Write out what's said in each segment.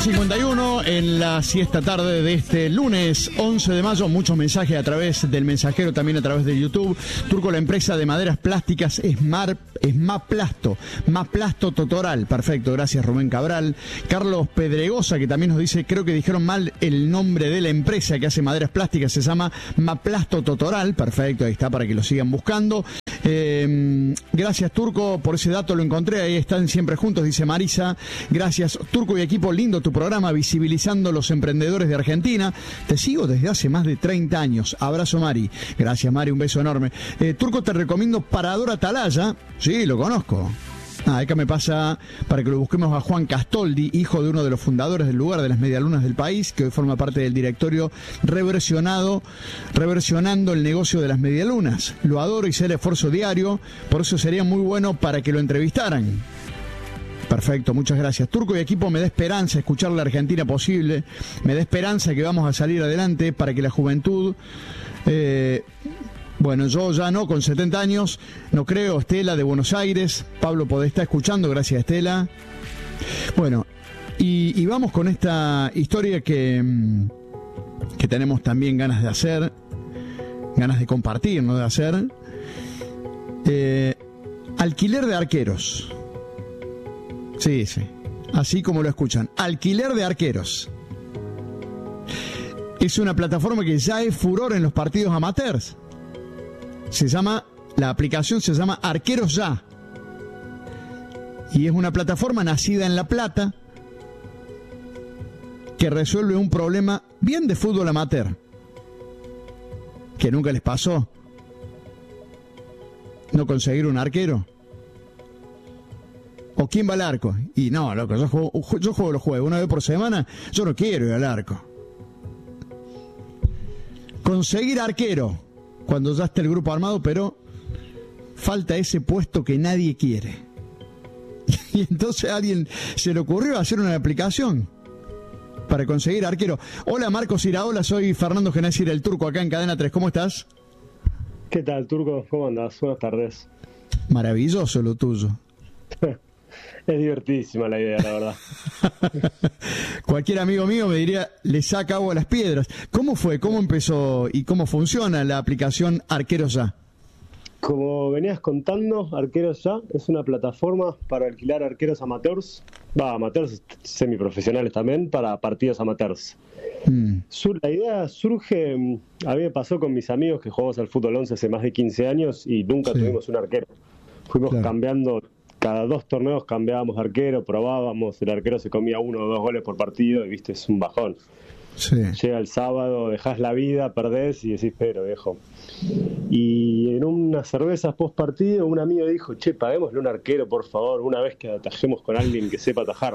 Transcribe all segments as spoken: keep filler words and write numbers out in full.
cincuenta y uno en la siesta tarde de este lunes once de mayo. Muchos mensajes a través del mensajero, también a través de YouTube. Turco, la empresa de maderas plásticas es Mar, es Maplasto, Maplasto Totoral. Perfecto, gracias Rubén Cabral. Carlos Pedregosa, que también nos dice, creo que dijeron mal el nombre de la empresa que hace maderas plásticas, se llama Maplasto Totoral. Perfecto, ahí está para que lo sigan buscando. Eh, gracias Turco por ese dato, lo encontré, ahí están siempre juntos, dice Marisa. Gracias Turco y equipo, lindo tu programa visibilizando los emprendedores de Argentina. Te sigo desde hace más de treinta años. Abrazo Mari. Gracias Mari, un beso enorme. eh, Turco, te recomiendo Parador Atalaya. Sí, lo conozco. Ah, acá me pasa para que lo busquemos a Juan Castoldi, hijo de uno de los fundadores del lugar de las medialunas del país, que hoy forma parte del directorio reversionado, reversionando el negocio de las medialunas. Lo adoro y sé el esfuerzo diario, por eso sería muy bueno para que lo entrevistaran. Perfecto, muchas gracias. Turco y equipo, me da esperanza escuchar la Argentina posible, me da esperanza que vamos a salir adelante para que la juventud... Eh, Bueno, yo ya no, con setenta años, no creo. Estela de Buenos Aires, Pablo Podestá escuchando, gracias Estela. Bueno, y, y vamos con esta historia que, que tenemos también ganas de hacer, ganas de compartir, no de hacer. Eh, alquiler de arqueros. Sí, sí, así como lo escuchan, alquiler de arqueros. Es una plataforma que ya es furor en los partidos amateurs. Se llama, la aplicación se llama Arqueros Ya. Y es una plataforma nacida en La Plata que resuelve un problema bien de fútbol amateur. Que nunca les pasó. No conseguir un arquero. ¿O quién va al arco? Y no, loco, yo juego, yo juego los juegos una vez por semana. Yo no quiero ir al arco. Conseguir arquero cuando ya está el grupo armado, pero falta ese puesto que nadie quiere. Y entonces a alguien se le ocurrió hacer una aplicación para conseguir arquero. Hola Marcos Iraola, soy Fernando Genésir, el Turco, acá en Cadena tres. ¿Cómo estás? ¿Qué tal, Turco? ¿Cómo andás? Buenas tardes. Maravilloso lo tuyo. Es divertidísima la idea, la verdad. Cualquier amigo mío me diría, le saca agua a las piedras. ¿Cómo fue? ¿Cómo empezó? ¿Y cómo funciona la aplicación Arqueros Ya? Como venías contando, Arqueros Ya es una plataforma para alquilar arqueros amateurs, va, amateurs semiprofesionales también, para partidos amateurs. Mm. La idea surge, a mí me pasó con mis amigos que jugamos al fútbol once hace más de quince años y nunca sí. tuvimos un arquero. Fuimos claro. cambiando... Cada dos torneos cambiábamos de arquero, probábamos, el arquero se comía uno o dos goles por partido y viste, es un bajón. Sí. Llega el sábado, dejás la vida, perdés y decís, pero viejo. Y en unas cervezas post partido un amigo dijo, che, paguémosle un arquero por favor, una vez que atajemos con alguien que sepa atajar.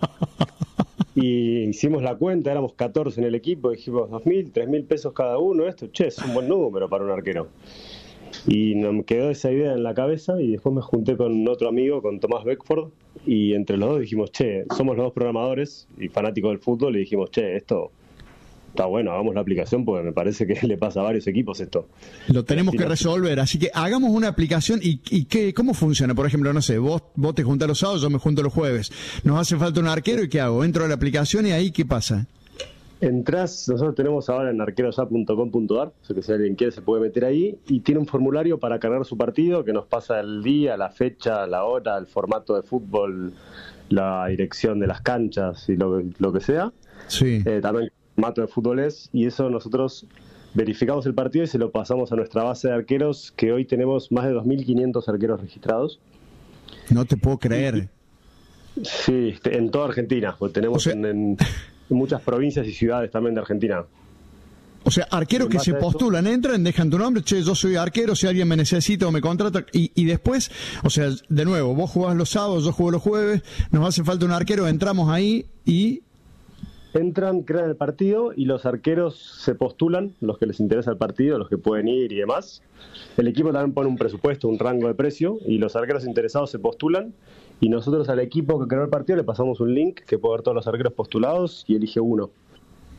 Y hicimos la cuenta, éramos catorce en el equipo, dijimos dos mil, tres mil pesos cada uno, esto, che, es un buen número para un arquero. Y me quedó esa idea en la cabeza y después me junté con otro amigo, con Tomás Beckford, y entre los dos dijimos, che, somos los dos programadores y fanáticos del fútbol, y dijimos, che, esto está bueno, hagamos la aplicación porque me parece que le pasa a varios equipos esto. Lo tenemos que resolver, así que hagamos una aplicación y, y ¿qué, ¿cómo funciona? Por ejemplo, no sé, vos, vos te juntás los sábados, yo me junto los jueves, nos hace falta un arquero y ¿qué hago? Entro a la aplicación y ahí ¿qué pasa? Entrás, nosotros tenemos ahora en arquerosa punto com punto ar, o sea que si alguien quiere se puede meter ahí, y tiene un formulario para cargar su partido que nos pasa el día, la fecha, la hora, el formato de fútbol, la dirección de las canchas y lo, lo que sea. Sí. Eh, también el formato de fútbol es, y eso nosotros verificamos el partido y se lo pasamos a nuestra base de arqueros, que hoy tenemos más de dos mil quinientos arqueros registrados. No te puedo creer. Sí, en toda Argentina, porque tenemos o sea... en... en muchas provincias y ciudades también de Argentina. O sea, arqueros que se postulan, entran, dejan tu nombre, che, yo soy arquero, si alguien me necesita o me contrata, y, y después, o sea, de nuevo, vos jugás los sábados, yo juego los jueves, nos hace falta un arquero, entramos ahí y... Entran, crean el partido y los arqueros se postulan, los que les interesa el partido, los que pueden ir y demás. El equipo también pone un presupuesto, un rango de precio, y los arqueros interesados se postulan. Y nosotros al equipo que creó el partido le pasamos un link que puede ver todos los arqueros postulados y elige uno.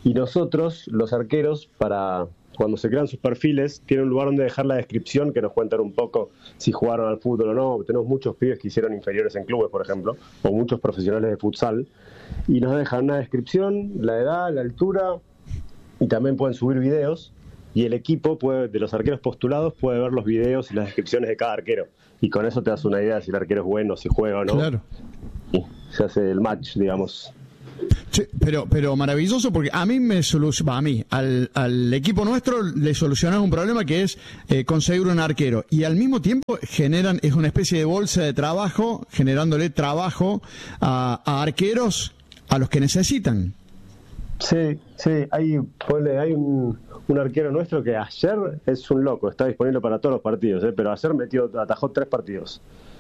Y nosotros, los arqueros, para cuando se crean sus perfiles, tienen un lugar donde dejar la descripción, que nos cuentan un poco si jugaron al fútbol o no. Tenemos muchos pibes que hicieron inferiores en clubes, por ejemplo, o muchos profesionales de futsal, y nos dejan una descripción, la edad, la altura, y también pueden subir videos, y el equipo puede, de los arqueros postulados puede ver los videos y las descripciones de cada arquero, y con eso te das una idea de si el arquero es bueno, si juega o no. Claro. Y se hace el match, digamos. Sí, pero pero maravilloso, porque a mí me soluciona, a mí, al, al equipo nuestro le solucionan un problema que es eh, conseguir un arquero, y al mismo tiempo generan, es una especie de bolsa de trabajo, generándole trabajo a, a arqueros a los que necesitan. Sí, sí, hay, ponle, hay un, un arquero nuestro que ayer es un loco, está disponible para todos los partidos, ¿eh? Pero ayer metió, atajó tres partidos.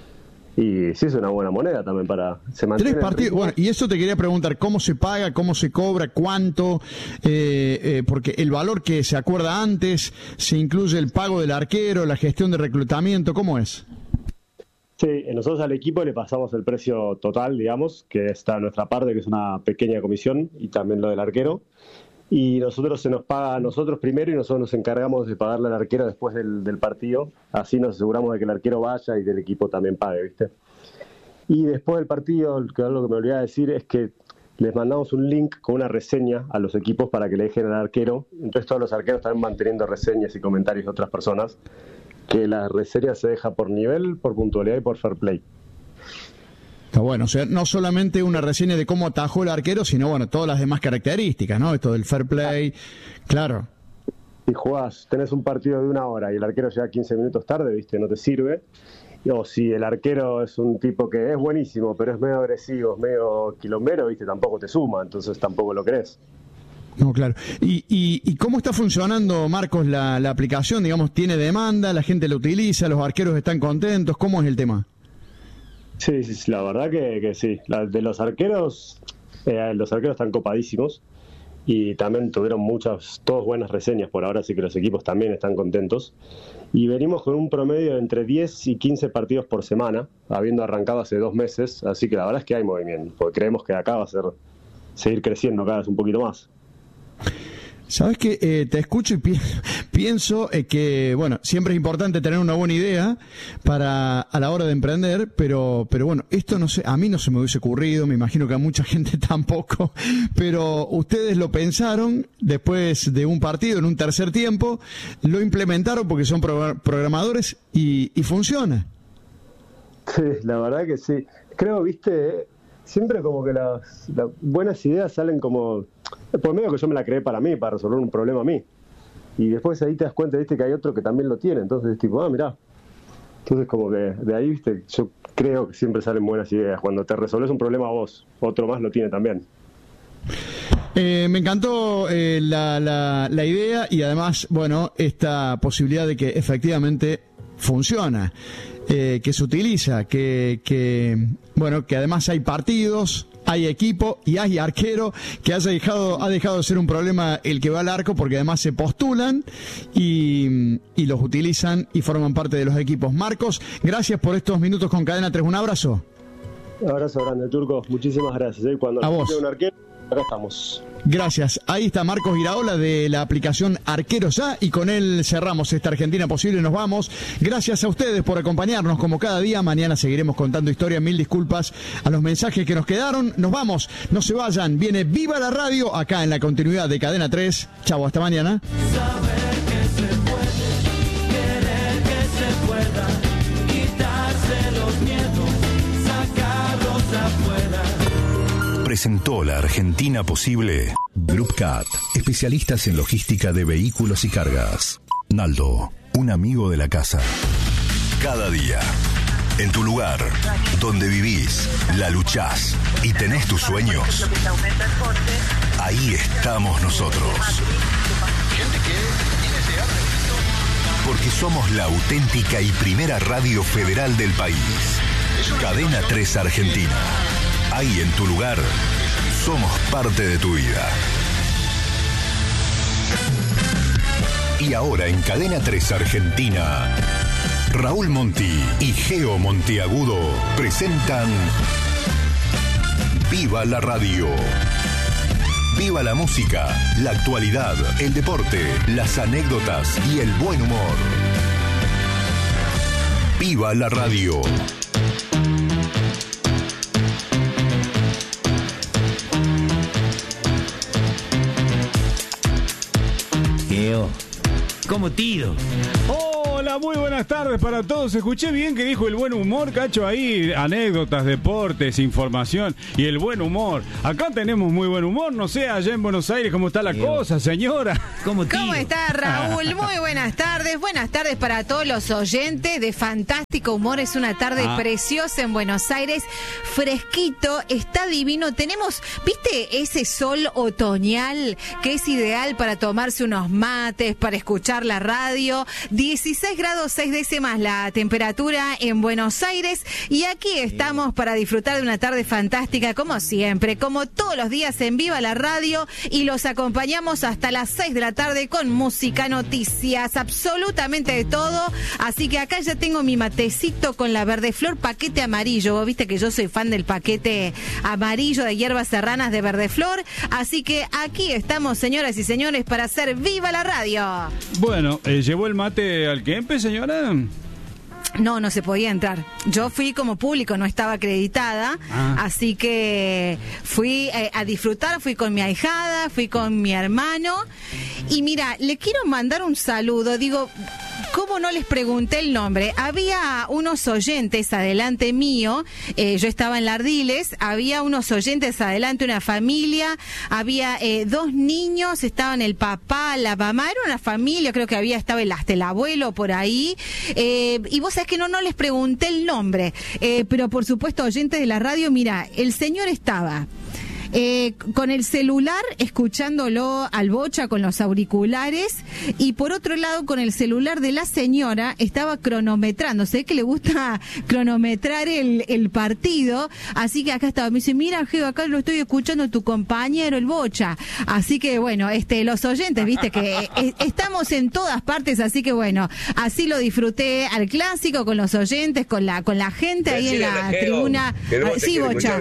Y sí es una buena moneda también para... Se Tres partidos, bueno, y eso te quería preguntar, ¿cómo se paga, cómo se cobra, cuánto? Eh, eh, porque el valor que se acuerda antes, ¿se incluye el pago del arquero, la gestión de reclutamiento? ¿Cómo es? Sí, nosotros al equipo le pasamos el precio total, digamos, que está nuestra parte, que es una pequeña comisión, y también lo del arquero. Y nosotros se nos paga a nosotros primero, y nosotros nos encargamos de pagarle al arquero después del, del partido. Así nos aseguramos de que el arquero vaya y del equipo también pague, ¿viste? Y después del partido, que algo que me olvidaba decir es que les mandamos un link con una reseña a los equipos para que le dejen al arquero. Entonces todos los arqueros están manteniendo reseñas y comentarios de otras personas, que la reseña se deja por nivel, por puntualidad y por fair play. Está bueno, o sea, no solamente una reseña de cómo atajó el arquero, sino, bueno, todas las demás características, ¿no? Esto del fair play, claro. Si jugás, tenés un partido de una hora y el arquero llega quince minutos tarde, ¿viste? No te sirve. O si el arquero es un tipo que es buenísimo, pero es medio agresivo, es medio quilombero, ¿viste? Tampoco te suma, entonces tampoco lo querés. No, claro. ¿Y, y, y cómo está funcionando, Marcos, la, la aplicación? Digamos, ¿tiene demanda? ¿La gente la utiliza? ¿Los arqueros están contentos? ¿Cómo es el tema? Sí, sí, la verdad que, que sí. La, de los arqueros, eh, los arqueros están copadísimos y también tuvieron muchas, todas buenas reseñas por ahora, así que los equipos también están contentos. Y venimos con un promedio de entre diez y quince partidos por semana, habiendo arrancado hace dos meses, así que la verdad es que hay movimiento, porque creemos que acá va a ser seguir creciendo cada vez un poquito más. Sabes que eh, te escucho y pi- pienso eh, que, bueno, siempre es importante tener una buena idea para a la hora de emprender, pero pero bueno, esto no sé, a mí no se me hubiese ocurrido, me imagino que a mucha gente tampoco, pero ustedes lo pensaron después de un partido, en un tercer tiempo, lo implementaron porque son pro- programadores y, y funciona. Sí, la verdad que sí. Creo, viste, siempre como que las, las buenas ideas salen como... Por medio que yo me la creé para mí, para resolver un problema a mí. Y después ahí te das cuenta, viste, que hay otro que también lo tiene. Entonces es tipo, ah, mirá. Entonces como que de ahí, viste, yo creo que siempre salen buenas ideas. Cuando te resolves un problema vos, otro más lo tiene también. Eh, me encantó eh, la, la, la idea y además, bueno, esta posibilidad de que efectivamente funciona, eh, que se utiliza, que, que, bueno, que además hay partidos, hay equipo y hay arquero, que haya dejado, ha dejado de ser un problema el que va al arco, porque además se postulan y, y los utilizan y forman parte de los equipos. Marcos, gracias por estos minutos con Cadena tres. Un abrazo. Un abrazo grande, Turco. Muchísimas gracias. ¿eh? Cuando a vos. Un arquero, acá estamos. Gracias. Ahí está Marcos Iraola de la aplicación Arqueros Ya, y con él cerramos esta Argentina Posible. Nos vamos. Gracias a ustedes por acompañarnos como cada día. Mañana seguiremos contando historias. Mil disculpas a los mensajes que nos quedaron. Nos vamos. No se vayan. Viene Viva la Radio acá en la continuidad de Cadena tres. Chau, hasta mañana. Saber que se puede, querer que se pueda, quitarse los miedos, sacarlos afuera. Presentó la Argentina Posible. Groupcat, especialistas en logística de vehículos y cargas. Naldo, un amigo de la casa. Cada día, en tu lugar, donde vivís, la luchás y tenés tus sueños, ahí estamos nosotros. Porque somos la auténtica y primera radio federal del país. Cadena tres Argentina. Ahí en tu lugar, somos parte de tu vida. Y ahora en Cadena tres Argentina, Raúl Monti y Geo Monteagudo presentan Viva la Radio. Viva Viva la música, la actualidad, el deporte, las anécdotas y el buen humor. Viva la radio. Geo, ¿cómo tiro? Hola, muy buenas tardes para todos. Escuché bien que dijo el buen humor, Cacho, ahí anécdotas, deportes, información y el buen humor. Acá tenemos muy buen humor, no sé, allá en Buenos Aires, ¿cómo está la Geo. cosa, señora? ¿Cómo, ¿Cómo está, Raúl? Muy buenas tardes. Buenas tardes para todos los oyentes de Fantástico Humor. Es una tarde ah. preciosa en Buenos Aires, fresquito, está divino. Tenemos, ¿viste ese sol otoñal que es ideal para tomarse unos mates, para escuchar la radio? dieciséis grados seis décimas la temperatura en Buenos Aires y aquí estamos para disfrutar de una tarde fantástica como siempre, como todos los días en Viva la Radio, y los acompañamos hasta las seis de la tarde con música, noticias, absolutamente de todo. Así que acá ya tengo mi matecito con la Verdeflor paquete amarillo. Vos viste que yo soy fan del paquete amarillo de hierbas serranas de Verdeflor, así que aquí estamos, señoras y señores, para hacer Viva la Radio. Bueno, eh, ¿llevó el mate al Kempe, señora? No, no se podía entrar. Yo fui como público, no estaba acreditada, ah. así que fui eh, a disfrutar, fui con mi ahijada, fui con mi hermano. Y mira, le quiero mandar un saludo, digo, ¿cómo no les pregunté el nombre? Había unos oyentes adelante mío, eh, yo estaba en Lardiles, había unos oyentes adelante, una familia, había eh, dos niños, estaban el papá, la mamá, era una familia, creo que había, estaba el, hasta el abuelo por ahí, eh, y vos sabés que no, no les pregunté el nombre, eh, pero por supuesto, oyentes de la radio, mira, el señor estaba... Eh, con el celular escuchándolo al Bocha con los auriculares, y por otro lado con el celular de la señora estaba cronometrando, sé que le gusta cronometrar el, el partido, así que acá estaba, me dice, mira Geo, acá lo estoy escuchando tu compañero el Bocha, así que bueno, este los oyentes, viste que eh, estamos en todas partes, así que bueno, así lo disfruté al clásico con los oyentes, con la con la gente ahí en la tribuna. Sí, Bocha.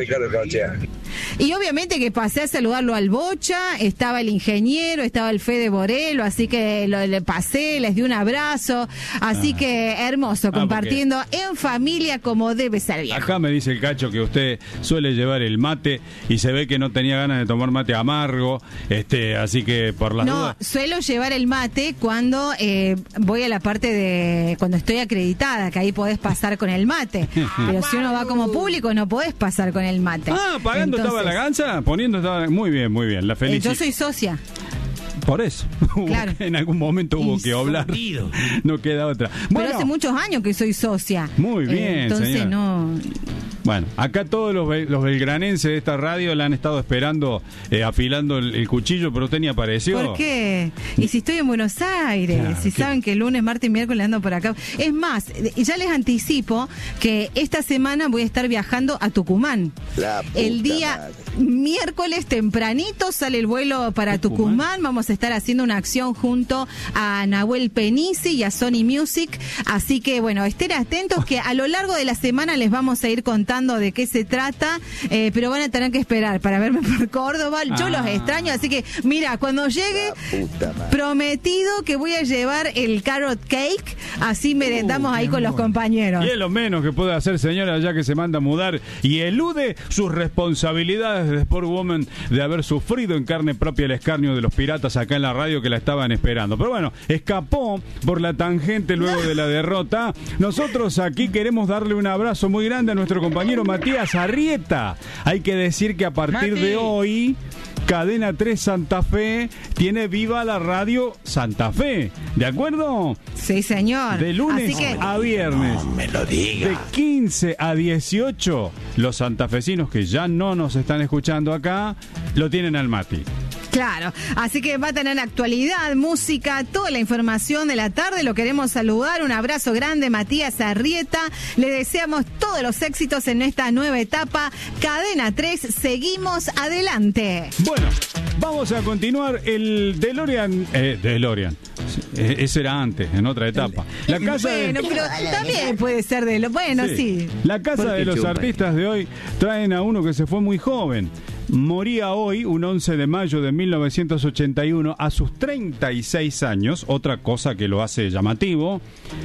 Y obviamente que pasé a saludarlo al Bocha, estaba el ingeniero, estaba el Fede Borelo, así que lo, le pasé, les di un abrazo, así ah. que hermoso, compartiendo ah, en familia como debe ser bien. Acá me dice el Cacho que usted suele llevar el mate y se ve que no tenía ganas de tomar mate amargo, este, así que por las no, dudas... No, suelo llevar el mate cuando eh, voy a la parte de, cuando estoy acreditada, que ahí podés pasar con el mate, pero si uno va como público no podés pasar con el mate. Ah, pagando Entonces, estaba la ganza, poniendo estaba muy bien, muy bien, la felicito. Yo soy socia. Por eso, claro. En algún momento hubo y que hablar, no queda otra. Bueno, pero hace muchos años que soy socia. Muy bien, eh, entonces señora. no... Bueno, acá todos los, los belgranenses de esta radio la han estado esperando, eh, afilando el, el cuchillo, pero usted ni apareció. ¿Por qué? Y si estoy en Buenos Aires, claro, si ¿qué? Saben que el lunes, martes y miércoles ando por acá. Es más, ya les anticipo que esta semana voy a estar viajando a Tucumán. El día madre. miércoles tempranito sale el vuelo para Tucumán. Tucumán. Vamos a estar haciendo una acción junto a Nahuel Penici y a Sony Music. Así que, bueno, estén atentos que a lo largo de la semana les vamos a ir contando de qué se trata, eh, pero van a tener que esperar para verme por Córdoba. Yo ah. los extraño, así que mira, cuando llegue, prometido que voy a llevar el carrot cake, así merendamos uh, ahí con los compañeros. Y es lo menos que puede hacer, señora, ya que se manda a mudar y elude sus responsabilidades de Sportwoman de haber sufrido en carne propia el escarnio de los piratas acá en la radio que la estaban esperando. Pero bueno, escapó por la tangente luego de la derrota. Nosotros aquí queremos darle un abrazo muy grande a nuestro compañero Matías Arrieta. Hay que decir que a partir Mati. de hoy Cadena tres Santa Fe tiene Viva la Radio Santa Fe, ¿de acuerdo? Sí, señor. De lunes Así que... a viernes. No me lo diga. De quince a dieciocho, los santafesinos que ya no nos están escuchando acá, lo tienen al Mati. Claro, así que va a tener actualidad, música, toda la información de la tarde. Lo queremos saludar, un abrazo grande, Matías Arrieta. Le deseamos todos los éxitos en esta nueva etapa. Cadena tres, seguimos adelante. Bueno, vamos a continuar el DeLorean. Eh, DeLorean. Eh, ese era antes, en otra etapa. La casa bueno, de... pero también puede ser de lo... Bueno, sí. sí. La casa de los chupa? artistas de hoy traen a uno que se fue muy joven. moría hoy, un once de mayo de mil novecientos ochenta y uno, a sus treinta y seis años, otra cosa que lo hace llamativo,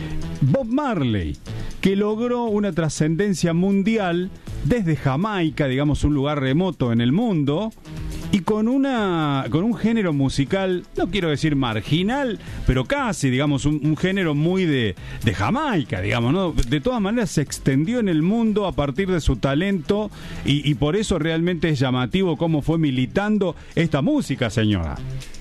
Bob Marley, que logró una trascendencia mundial desde Jamaica, digamos un lugar remoto en el mundo, y con una con un género musical, no quiero decir marginal, pero casi, digamos, un, un género muy de, de Jamaica, digamos, ¿no? De todas maneras se extendió en el mundo a partir de su talento y, y por eso realmente es llamativo cómo fue militando esta música, señora.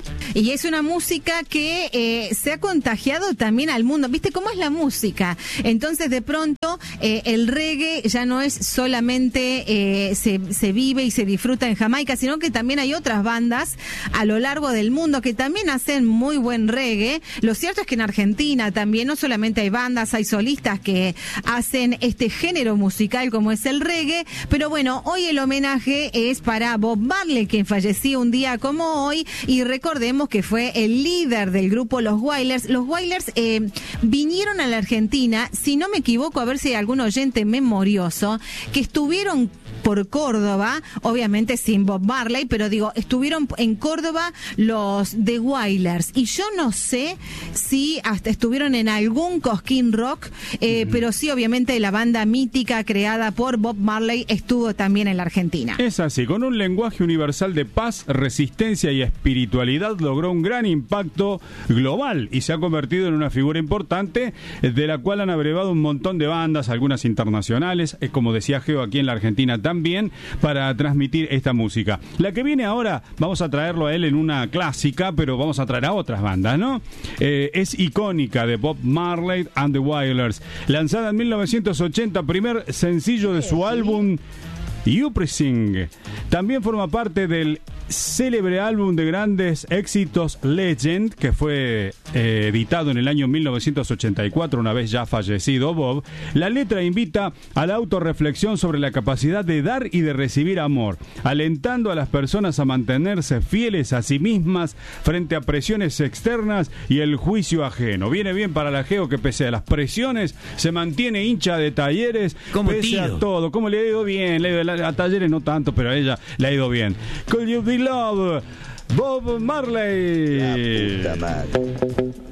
Y es una música que eh, se ha contagiado también al mundo. ¿Viste cómo es la música? Entonces, de pronto, eh, el reggae ya no es solamente eh, se, se vive y se disfruta en Jamaica, sino que también hay otras bandas a lo largo del mundo que también hacen muy buen reggae. Lo cierto es que en Argentina también no solamente hay bandas, hay solistas que hacen este género musical como es el reggae. Pero bueno, hoy el homenaje es para Bob Marley, quien falleció un día como hoy, y recordemos que fue el líder del grupo Los Wailers. Los Wailers eh, vinieron a la Argentina, si no me equivoco, a ver si hay algún oyente memorioso, que estuvieron por Córdoba, obviamente sin Bob Marley, pero digo, estuvieron en Córdoba los The Wailers, y yo no sé si hasta estuvieron en algún Cosquín Rock, eh, uh-huh. pero sí, obviamente, la banda mítica creada por Bob Marley estuvo también en la Argentina. Es así, con un lenguaje universal de paz, resistencia y espiritualidad, logró un gran impacto global y se ha convertido en una figura importante, de la cual han abrevado un montón de bandas, algunas internacionales, es como decía Geo, aquí en la Argentina también, para transmitir esta música. La que viene ahora, vamos a traerlo a él en una clásica, pero vamos a traer a otras bandas, ¿no? Eh, es icónica, de Bob Marley and the Wailers, lanzada en mil novecientos ochenta, primer sencillo de su álbum You Sing. También forma parte del célebre álbum de grandes éxitos Legend, que fue eh, editado en el año mil novecientos ochenta y cuatro, una vez ya fallecido Bob. La letra invita a la autorreflexión sobre la capacidad de dar y de recibir amor, alentando a las personas a mantenerse fieles a sí mismas frente a presiones externas y el juicio ajeno. Viene bien para la Geo, que pese a las presiones se mantiene hincha de Talleres, como pese tío. a todo. ¿Cómo le ha ido bien? Le ha ido, a Talleres no tanto, pero a ella le ha ido bien. Could you be love? Bob Marley. La puta madre.